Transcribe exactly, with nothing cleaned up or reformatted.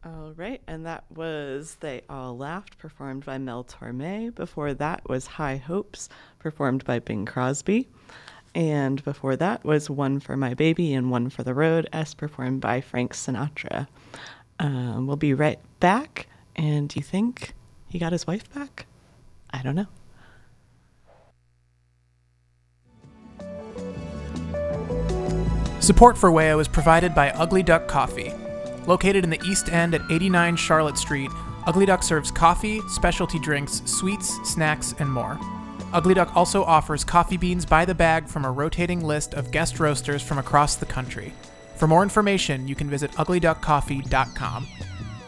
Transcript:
All right, and that was They All Laughed, performed by Mel Torme. Before that was High Hopes, performed by Bing Crosby. And before that was One for My Baby and One for the Road, as performed by Frank Sinatra. Um, we'll be right back. And do you think he got his wife back? I don't know. Support for W A O is provided by Ugly Duck Coffee. Located in the East End at eighty-nine Charlotte Street, Ugly Duck serves coffee, specialty drinks, sweets, snacks, and more. Ugly Duck also offers coffee beans by the bag from a rotating list of guest roasters from across the country. For more information, you can visit ugly duck coffee dot com.